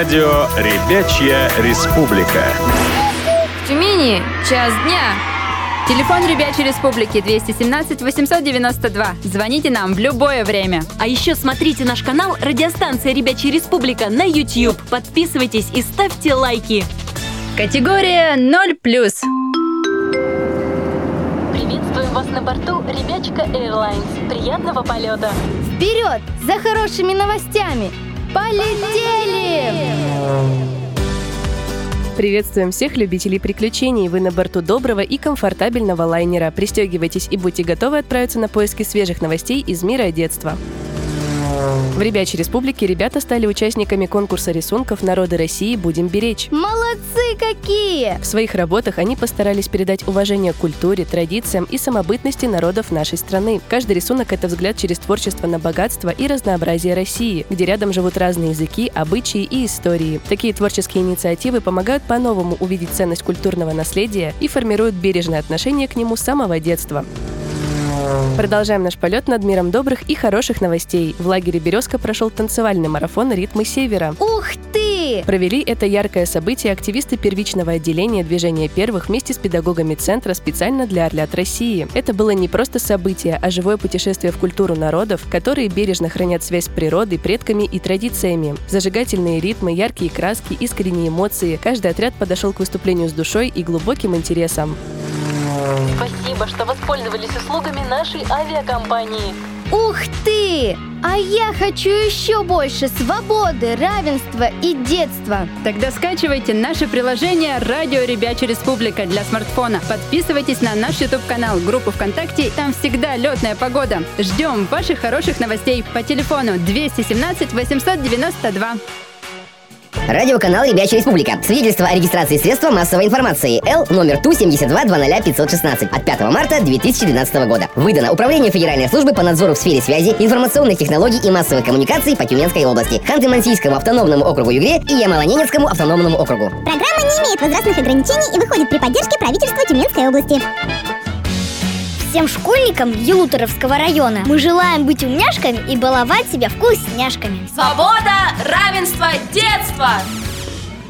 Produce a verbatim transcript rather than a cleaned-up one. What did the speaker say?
Радио «Ребячья республика». В Тюмени час дня. Телефон Ребячей Республики двести семнадцать восемьсот девяносто два. Звоните нам в любое время. А еще смотрите наш канал «Радиостанция Ребячья Республика» на YouTube. Подписывайтесь и ставьте лайки. Категория ноль плюс. Приветствуем вас на борту Ребячка Airlines. Приятного полета. Вперед! За хорошими новостями! Полетели! Приветствуем всех любителей приключений. Вы на борту доброго и комфортабельного лайнера. Пристегивайтесь и будьте готовы отправиться на поиски свежих новостей из мира детства. В Ребячей Республике ребята стали участниками конкурса рисунков «Народы России. Будем беречь». Молодцы какие! В своих работах они постарались передать уважение к культуре, традициям и самобытности народов нашей страны. Каждый рисунок – это взгляд через творчество на богатство и разнообразие России, где рядом живут разные языки, обычаи и истории. Такие творческие инициативы помогают по-новому увидеть ценность культурного наследия и формируют бережное отношение к нему с самого детства. Продолжаем наш полет над миром добрых и хороших новостей. В лагере «Березка» прошел танцевальный марафон «Ритмы Севера». Ух ты! Провели это яркое событие активисты первичного отделения движения первых вместе с педагогами центра специально для «Орлят России». Это было не просто событие, а живое путешествие в культуру народов, которые бережно хранят связь с природой, предками и традициями. Зажигательные ритмы, яркие краски, искренние эмоции. Каждый отряд подошел к выступлению с душой и глубоким интересом. Спасибо, что воспользовались услугами нашей авиакомпании. Ух ты! А я хочу еще больше свободы, равенства и детства. Тогда скачивайте наше приложение «Радио Ребячья Республика» для смартфона. Подписывайтесь на наш YouTube-канал, группу ВКонтакте. Там всегда летная погода. Ждем ваших хороших новостей по телефону двести семнадцать восемьсот девяносто два. Радиоканал «Ребячья Республика». Свидетельство о регистрации средства массовой информации. Л номер Ту семьдесят два двадцать ноль пятьсот шестнадцать от пятого марта две тысячи двенадцатого года. Выдано Управлению Федеральной службы по надзору в сфере связи, информационных технологий и массовой коммуникаций по Тюменской области, Ханты-Мансийскому автономному округу Югре и Ямало-Ненецкому автономному округу. Программа не имеет возрастных ограничений и выходит при поддержке правительства Тюменской области. Всем школьникам Елуторовского района мы желаем быть умняшками и баловать себя вкусняшками. Свобода, равенство, детство!